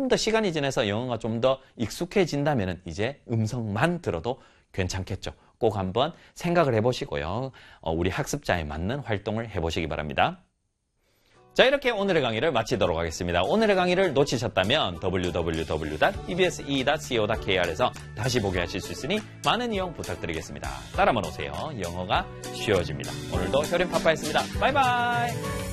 더 시간이 지나서 영어가 좀 더 익숙해진다면 이제 음성만 들어도 괜찮겠죠. 꼭 한번 생각을 해보시고요. 우리 학습자에 맞는 활동을 해보시기 바랍니다. 자, 이렇게 오늘의 강의를 마치도록 하겠습니다. 오늘의 강의를 놓치셨다면 www.ebse.co.kr에서 다시 보게 하실 수 있으니 많은 이용 부탁드리겠습니다. 따라만 오세요. 영어가 쉬워집니다. 오늘도 혈연파파였습니다. 바이바이.